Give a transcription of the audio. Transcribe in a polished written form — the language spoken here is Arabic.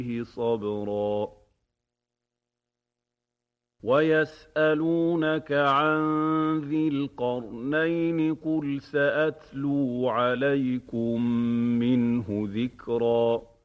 صبرا ويسألونك عن ذي القرنين قل سأتلو عليكم منه ذكرا